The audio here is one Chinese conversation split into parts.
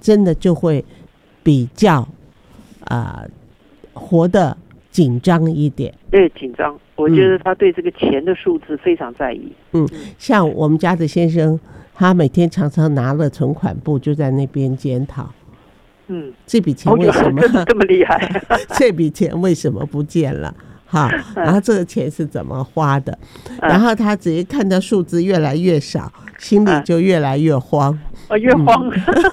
真的就会比较活得紧张一点。 对，紧张。我觉得他对这个钱的数字非常在意。 像我们家的先生，他每天常常拿了存款簿就在那边检讨。这笔钱为什么这么厉害？ 这笔钱为什么不见了？好，然后这个钱是怎么花的？然后他只一看到数字越来越少，心里就越来越慌。 越慌。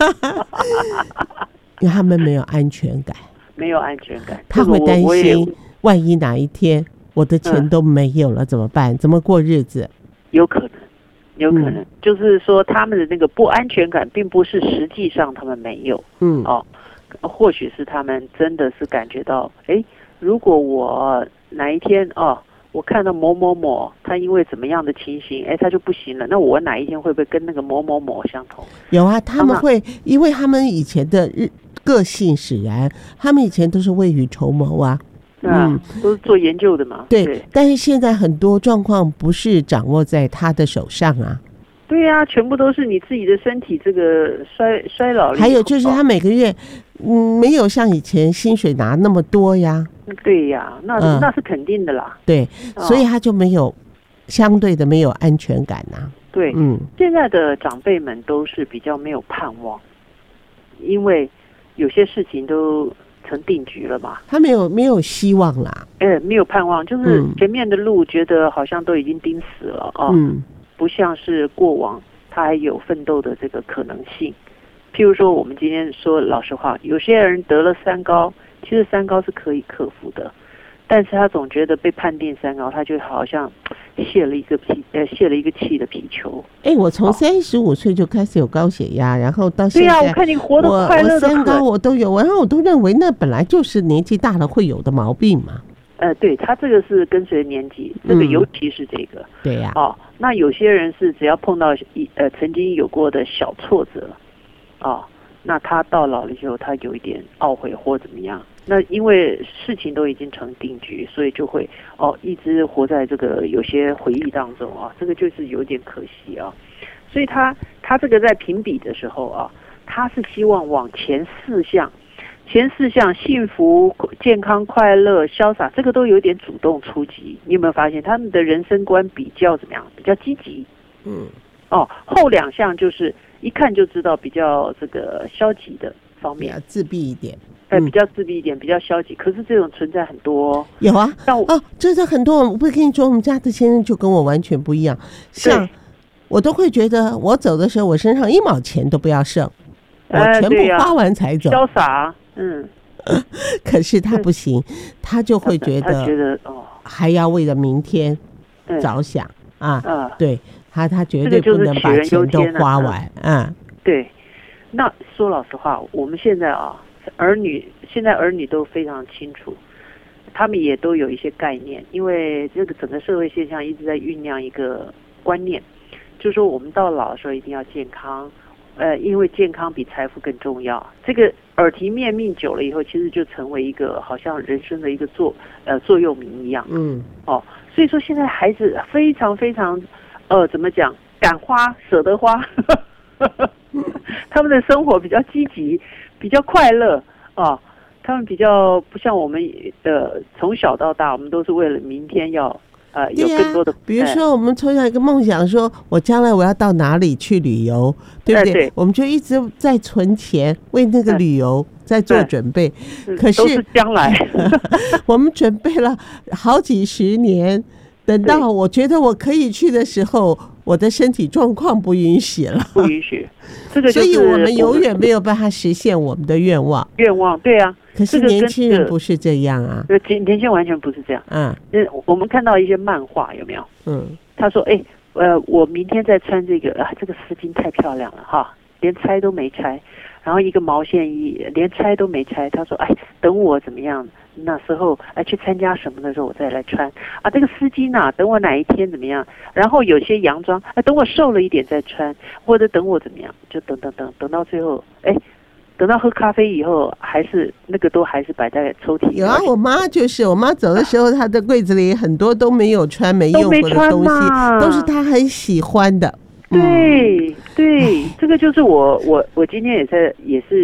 因为他们没有安全感， 没有安全感， 他会担心万一哪一天我的钱都没有了怎么办？怎么过日子？ 有可能，就是说他们的那个不安全感，并不是实际上他们没有，或许是他们真的是感觉到，如果我哪一天我看到某某某他因为怎么样的情形，他就不行了，那我哪一天会不会跟那个某某某相同？ 有啊，他们会，因为他们以前的个性使然，他们以前都是未雨绸缪啊。 都是做研究的嘛。 对，但是现在很多状况不是掌握在他的手上啊。 对啊，全部都是你自己的身体这个衰老。 还有就是他每个月没有像以前薪水拿那么多呀。 对呀，那是肯定的啦。 对，所以他就没有相对的没有安全感啊。 对，现在的长辈们都是比较没有盼望，因为有些事情都成定局了嘛， 他没有希望啦。 没有盼望，就是前面的路觉得好像都已经钉死了不像是过往他还有奋斗的这个可能性。譬如说我们今天说老实话，有些人得了三高，其实三高是可以克服的，但是他总觉得被判定三高，他就好像泄了一个气的皮球。 我从35岁就开始有高血压，然后到现在， 对啊，我看你活得快乐的很， 我三高我都有，然后我都认为那本来就是年纪大了会有的毛病嘛。 对，他这个是跟随年纪，这个尤其是这个。 对呀。 那有些人是只要碰到曾经有过的小挫折，那他到老了以后，他有一点懊悔或怎么样。那因为事情都已经成定局，所以就会一直活在这个有些回忆当中这个就是有点可惜所以他这个在评比的时候他是希望往前四项幸福、健康、快乐、潇洒，这个都有点主动出击。你有没有发现他们的人生观比较怎么样？比较积极。后两项就是一看就知道比较这个消极的方面， 比较自闭一点。 比较自闭一点，比较消极。可是这种存在很多有啊。这是很多。我不跟你说，我们家的先生就跟我完全不一样。像我都会觉得，我走的时候，我身上1毛钱都不要剩，我全部花完才走。 潇洒。 可是他不行，他就会觉得还要为了明天着想对，他绝对不能把钱都花完对，那说老实话，我们现在儿女都非常清楚，他们也都有一些概念，因为这个整个社会现象一直在酝酿一个观念，就是说我们到老的时候一定要健康，因为健康比财富更重要。这个耳提面命久了以后，其实就成为一个好像人生的一个座右铭一样。所以说现在孩子非常非常怎么讲，敢花舍得花他们的生活比较积极，比较快乐他们比较不像我们从小到大，我们都是为了明天要有更多的。 比如说我们从小一个梦想，说我将来我要到哪里去旅游，对不对？ 对， 我们就一直在存钱，为那个旅游在做准备。可是都是将来我们准备了好几十年，等到我觉得我可以去的时候，我的身体状况不允许了， 不允许。这个所以我们永远没有办法实现我们的愿望。 对啊。 可是年轻人不是这样啊。 年轻人完全不是这样。我们看到一些漫画，有没有？他说我明天再穿这个这个丝巾太漂亮了连拆都没拆，然后一个毛线衣连拆都没拆，他说等我怎么样，那时候去参加什么的时候我再来穿这个丝巾等我哪一天怎么样，然后有些洋装等我瘦了一点再穿，或者等我怎么样，就等到最后等到喝咖啡以后，还是那个都还是摆在抽屉里。 有我妈我妈走的时候，她的柜子里很多都没有穿没用过的东西，都是她很喜欢的。 对，这个就是我今天也是